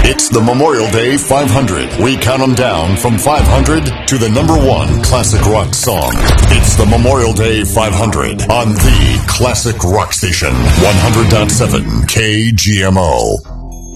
It's the Memorial Day 500. We count them down from 500 to the number one classic rock song. It's the Memorial Day 500 on the Classic Rock Station, 100.7 KGMO.